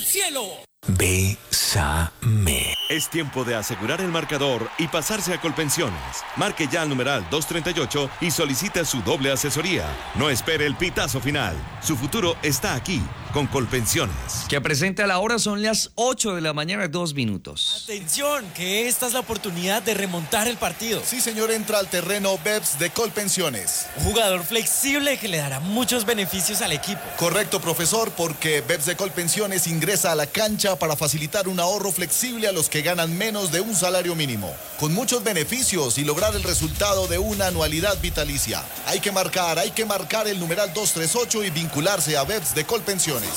cielo. Bésame. Es tiempo de asegurar el marcador y pasarse a Colpensiones. Marque ya al numeral 238 y solicite su doble asesoría. No espere el pitazo final. Su futuro está aquí, con Colpensiones. Que presente a la hora, son las 8 de la mañana, 2 minutos. Atención, que esta es la oportunidad de remontar el partido. Sí, señor, entra al terreno BEPS de Colpensiones. Un jugador flexible que le dará muchos beneficios al equipo. Correcto, profesor, porque BEPS de Colpensiones ingresa a la cancha para facilitar un ahorro flexible a los que ganan menos de un salario mínimo, con muchos beneficios y lograr el resultado de una anualidad vitalicia. Hay que marcar el numeral 238 y vincularse a BEPS de Colpensiones.